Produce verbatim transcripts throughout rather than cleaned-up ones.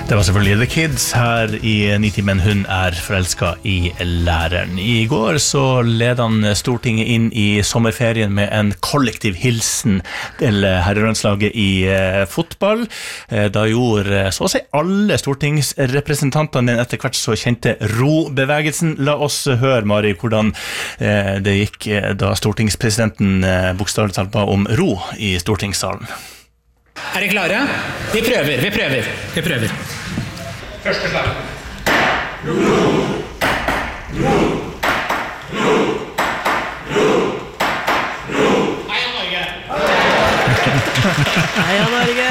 Det var selvfølgelig The Kids her i Nitimen. Hun er forelsket i læreren. I går så led han Stortinget inn i sommerferien med en kollektiv hilsen til herrelandslaget i eh, fotball. Eh, da gjorde så å si alle stortingsrepresentantene den etter hvert så kjente ro-bevegelsen. La oss høre, Mari, hvordan eh, det gikk eh, da stortingspresidenten eh, bokstavelig talt ba om ro i stortingssalen. Er dere klare? Vi prøver, vi prøver, vi prøver. Første slag. Ro, ro, ro, ro, ro. Heia Norge! Heia Norge!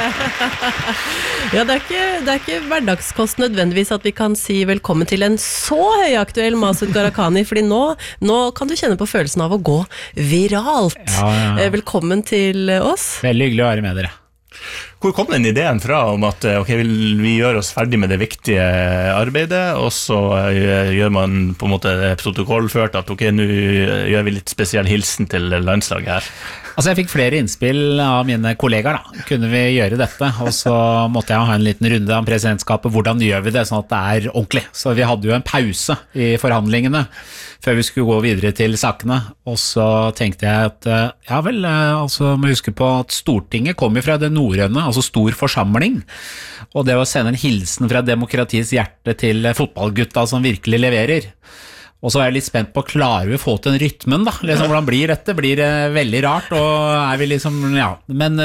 Ja, det er, ikke, det er ikke hverdagskost nødvendigvis at vi kan si velkommen til en så høyaktuell Masud Gharahkhani, fordi nå, nå kan du kjenne på følelsen av å gå viralt. Ja, ja. Velkommen til oss. Veldig hyggelig å være med dere. Hvor kom den ideen fra om at ok, vi gjør oss ferdig med det viktige arbeidet, og så gjør man på en måte protokollført at ok, nå gjør vi litt spesiell hilsen til landslaget her? Altså jeg fikk flere innspill av mine kollegaer da, kunne vi gjøre dette, og så måtte jeg ha en liten runde om presidentskapet, hvordan gjør vi det sånn at det er ordentlig. Så vi hadde jo en pause i forhandlingene før vi skulle gå videre til sakene, og så tenkte jeg at ja vel, altså må huske på at Stortinget kommer fra det norrøne, altså stor forsamling, og det å sende en hilsen fra demokratiets hjerte til fotballgutta som virkelig leverer. Og så er jeg litt spent på, klarer vi å få til en rytmen da? Liksom, hvordan blir dette? Blir det veldig rart? Og er vi liksom, ja, men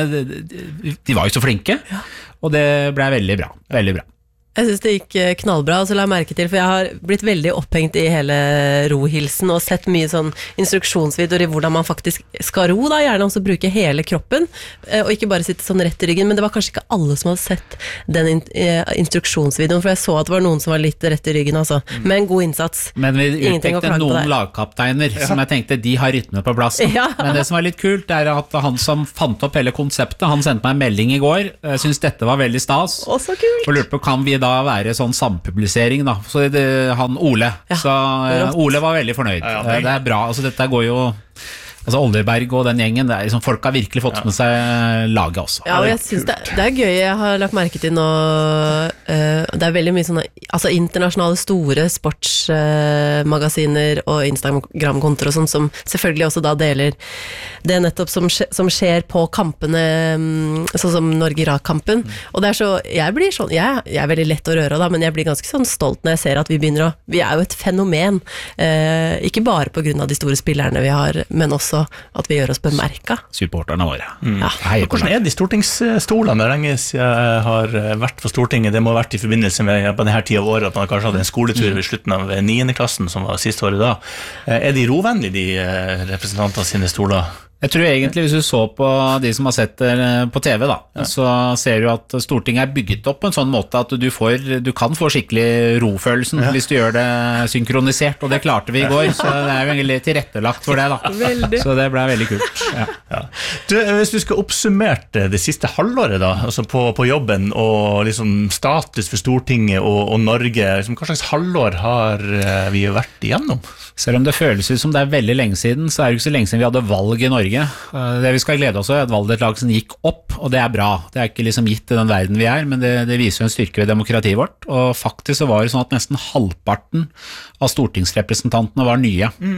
de var jo så flinke, og det ble veldig bra, veldig bra. Jeg synes det gikk knallbra, og så la jeg merke til, for jeg har blitt veldig opphengt i hele rohilsen, og sett mye sånn instruksjonsvideoer i hvordan man faktisk skal ro, da, gjerne også bruke hele kroppen, og ikke bare sitte sånn rett i ryggen, men det var kanskje ikke alle som hadde sett den in- instruksjonsvideoen, for jeg så at det var noen som var litt rett i ryggen, altså, med en god innsats. Men vi utpekte noen lagkapteiner, ja, som jeg tenkte, de har rytme på plass. Ja. Men det som var litt kult, er at han som fant opp hele konseptet, han sendte meg en melding i går, jeg synes dette var veldig stas. Å, så kult! Og lurte på, kan vi da være sånn sampublisering da, så det, han Ole, ja, så uh, Ole var veldig fornøyd, ja, ja, det er bra, altså dette går jo, altså Olderberg og den gjengen, det er liksom, folk har virkelig fått med seg laget også. Ja, og jeg synes det, det er gøy, jeg har lagt merke til nå, uh, det er veldig mye sånne, altså internasjonale store sportsmagasiner uh, og Instagram-kontoer og sånn, som selvfølgelig også da deler det nettopp som, skje, som skjer på kampene, um, sånn som Norge-Irak-kampen, mm. og det er så, jeg blir sånn, jeg, jeg er veldig lett å røre da, men jeg blir ganske sånn stolt når jeg ser at vi begynner å, vi er jo et fenomen, uh, ikke bare på grunn av de store spillerne vi har, men også at vi gjør oss bemerket. Supporterne våre. Mm. Ja. Hvordan er de stortingsstolene? Det er lenge siden jeg har vært på Stortinget. Det må ha vært i forbindelse med på denne tiden av året at man kanskje hadde en skoletur ved slutten av niende klassen, som var siste året da. Er de rovvennlige, de representantene sine stoler? Jeg tror egentlig hvis du så på de som har sett det på T V da, ja, så ser du at Stortinget er bygget opp på en sånn måte at du, får, du kan få skikkelig rofølelsen, ja, hvis du gjør det synkronisert, og det klarte vi i går, så det er jo egentlig tilrettelagt for det da. Veldig. Så det ble veldig kult. Ja. Ja. Du, hvis du skal oppsummere det siste halvåret da, altså på, på jobben og liksom status for Stortinget og, og Norge, liksom, hva slags halvår har vi vært igjennom? Selv om det føles ut som det er veldig lenge siden, så er det ikke så lenge siden vi hadde valg i Norge. Det vi skal glede oss er at valgdeltakelsen gikk opp, og det er bra. Det er ikke liksom gitt i den verden vi er, men det, det viser jo en styrke ved demokratiet vårt. Og faktisk så var det sånn at nesten halvparten av stortingsrepresentantene var nye. Mm.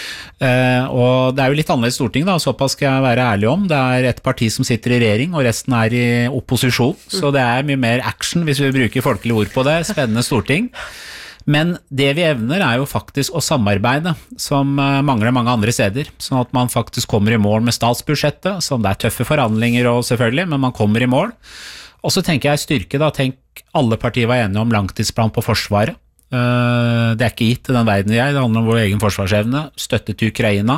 Eh, og det er jo litt annerledes storting da, såpass skal jeg være ærlig om. Det er et parti som sitter i regjering, og resten er i opposisjon. Mm. Så det er mye mer action hvis vi bruker folkelige ord på det. Spennende storting. Men det vi evner er jo faktisk å samarbeide, som mangler mange andre steder, sånn at man faktisk kommer i mål med statsbudsjettet, som det er tøffe forhandlinger og selvfølgelig, men man kommer i mål. Og så tenker jeg styrke da, tenk alle partier var enige om langtidsplan på forsvaret. Det er ikke gitt i den verden vi er, det handler om vår egen forsvarsevne, støtte til Ukraina.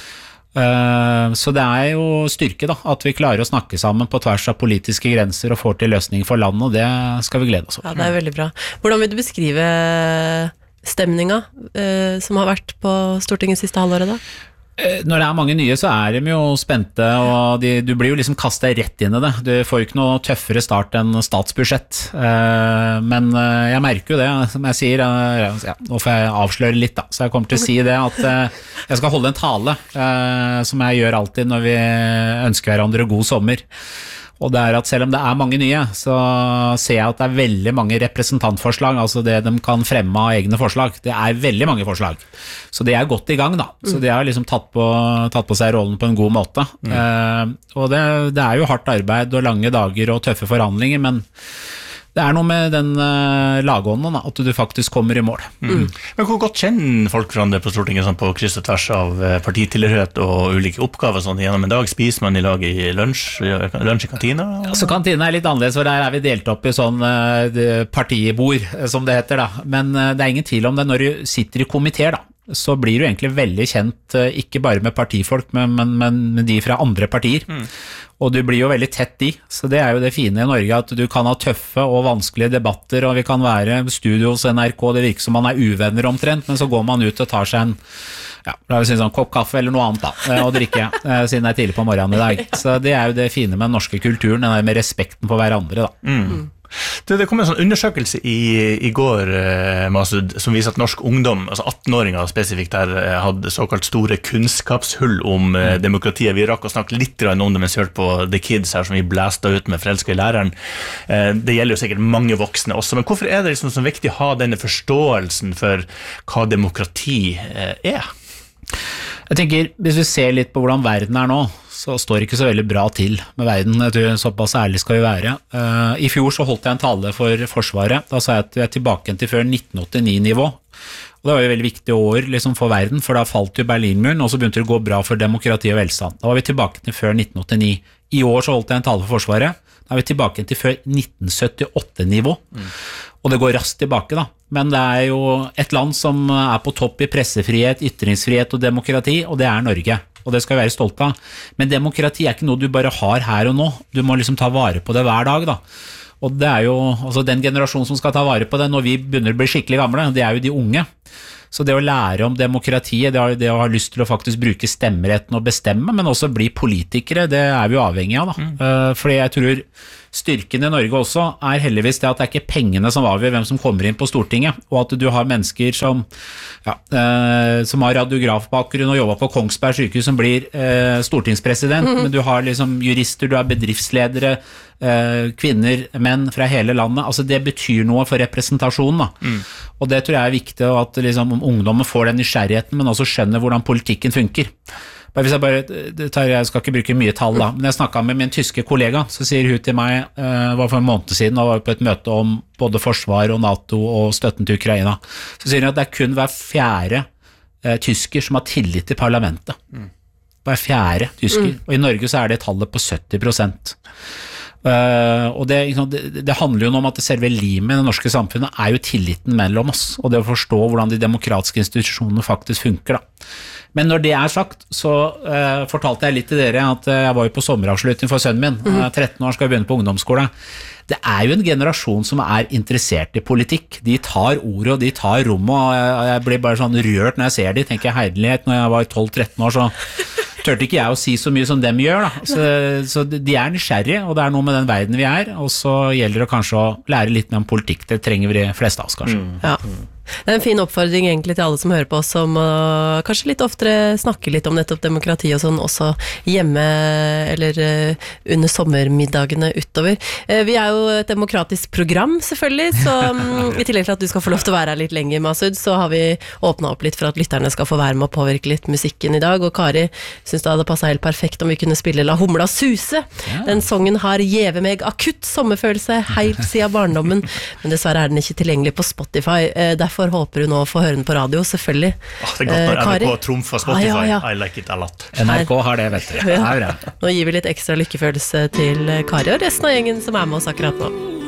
Så det er jo styrke da, at vi klarer å snakke sammen på tvers av politiske grenser og får til løsning for landet, og det skal vi glede oss over. Ja, det er veldig bra. Hvordan vil du beskrive stemninga eh, som har vært på Stortinget siste halvåret da? Når det er mange nye, så er de jo spente, og de, du blir jo liksom kastet rett inn i det. Du får jo ikke noe tøffere start enn statsbudsjett. Men jeg merker jo det, som jeg sier, ja, nå får jeg avsløre litt da, så jeg kommer til å si det at jeg skal holde en tale, som jeg gjør alltid når vi ønsker hverandre god sommer. Og det er at selv om det er mange nye, så ser jeg at det er veldig mange representantforslag, altså det de kan fremme av egne forslag. Det er veldig mange forslag. Så det er godt i gang da. Så de har liksom tatt på, tatt på seg rollen på en god måte. Mm. Eh, og det, det er jo hardt arbeid og lange dager og tøffe forhandlinger, men det er noe med den uh, lagånden, at du faktisk kommer i mål. Mm. Men hvor godt kjenner folk hverandre på Stortinget sånn, på kryss og tvers av partitilhørighet og ulike oppgaver sånn, gjennom en dag? Spiser man i lag i lunsj, lunsj i kantina? Ja, så kantina er litt annerledes, for der er vi delt opp i sånn uh, partibord, som det heter da. Men uh, det er ingen tvil om det når du sitter i komiteer da. Så blir du egentlig veldig kjent, ikke bare med partifolk, men, men, men de fra andre partier. Mm. Og du blir jo veldig tett i, så det er jo det fine i Norge, at du kan ha tøffe og vanskelige debatter, og vi kan være studio hos N R K, det virker som man er uvenner omtrent, men så går man ut og tar seg en ja, la oss si sånn kopp kaffe eller noe annet da, og drikke, siden det er tidlig på morgenen i dag. Så det er jo det fine med den norske kulturen, den der med respekten for hverandre da. Mm. Det, det kom en sånn undersøkelse i, i går, eh, Masud, som viser at norsk ungdom, altså atten-åringer spesifikt der, eh, hadde såkalt store kunnskapshull om eh, demokratiet. Vi rakk å snakke litt om det mens vi hørte på The Kids her, som vi blæste ut med Forelsket i læreren. Eh, det gjelder jo sikkert mange voksne også, men hvorfor er det liksom så viktig å ha denne forståelsen for hva demokrati eh, er? Jeg tenker, hvis vi ser litt på hvordan verden er nå, så står det ikke så veldig bra til med verden. Jeg tror såpass ærlig skal vi være. Uh, I fjor så holdt jeg en tale for Forsvaret. Da sa jeg at vi er tilbake til før nitten åttini-nivå. Og det var jo et veldig viktig år liksom, for verden, for da falt jo Berlinmuren, og så begynte det å gå bra for demokrati og velstand. Da var vi tilbake til før nitten åttini. I år så holdt jeg en tale for Forsvaret. Da er vi tilbake til før nitten syttiåtte-nivå. Mm. Og det går raskt tilbake da. Men det er jo et land som er på topp i pressefrihet, ytringsfrihet og demokrati, og det er Norge. Og det skal vi være stolte av. Men demokrati er ikke noe du bare har her og nå. Du må liksom ta vare på det hver dag da. Og det er jo, altså den generasjonen som skal ta vare på det når vi begynner å bli skikkelig gamle, det er jo de unge. Så det å lære om demokratiet, det, det å ha lyst til å faktisk bruke stemmeretten og bestemme, men også bli politikere, det er vi jo avhengig av da. Mm. Uh, fordi jeg tror styrken i Norge også er heldigvis det at det er ikke pengene som avgjør hvem som kommer inn på Stortinget, og at du har mennesker som, ja, uh, som har radiografbakgrunn og jobber på Kongsberg sykehus som blir uh, stortingspresident, mm. men du har liksom jurister, du har bedriftsledere, uh, kvinner, menn fra hele landet, altså det betyr noe for representasjonen da. Mm. Og det tror jeg er viktig, at liksom, ungdommen får den nysgjerrigheten, men også skjønner hvordan politikken funker. Hvis jeg bare tar, jeg skal ikke bruke mye tall da, men jeg snakket med min tyske kollega, så sier hun til meg, uh, var for en måned siden, og var på et møte om både forsvar og NATO og støtten til Ukraina, så sier hun at det er kun hver fjerde uh, tysker som har tillit til parlamentet. Mm. Hver fjerde tysker, mm. og i Norge så er det tallet på sytti prosent. Uh, og det, det, det handler jo om at det selve limet i det norske samfunnet er jo tilliten mellom oss, og det å forstå hvordan de demokratiske institusjonene faktisk funker da. Men når det er sagt, så uh, fortalte jeg litt til dere at uh, jeg var jo på sommeravslutning for sønnen min, mm. uh, tretten år skal jeg begynne på ungdomsskole. Det er jo en generasjon som er interessert i politikk. De tar ordet og de tar rommet, og jeg, jeg blir bare sånn rørt når jeg ser de, tenker jeg herlighet, når jeg var tolv tretten år, så tørte ikke jeg å si så mye som dem gjør da. Så, så de er nysgjerrige, og det er noe med den verden vi er, og så gjelder det kanskje å lære litt mer om politikk. Det trenger vi de fleste av oss kanskje. Mm. Ja. Det er en fin oppfordring egentlig til alle som hører på oss, som uh, kanskje litt oftere snakker litt om nettopp demokrati og sånn, også hjemme eller uh, under sommermiddagene utover. Uh, vi er jo et demokratisk program selvfølgelig, så um, i tillegg til at du skal få lov til å være her litt lenger, Masud, så har vi åpnet opp litt for at lytterne skal få være med å påvirke litt musikken i dag, og Kari synes det hadde passet helt perfekt om vi kunne spille La Humla Suse. Ja. Den sangen har gjeve meg akutt sommerfølelse helt siden barndommen, men dessverre er den ikke tilgjengelig på Spotify. Uh, derfor håper hun å få høre den på radio, selvfølgelig. Oh, det er godt når eh, N R K trumfer Spotify. Ah, ja, ja. I like it a lot. N R K har det, vet du. Ja. Nå gir vi litt ekstra lykkefølelse til Kari og resten av gjengen som er med oss akkurat nå.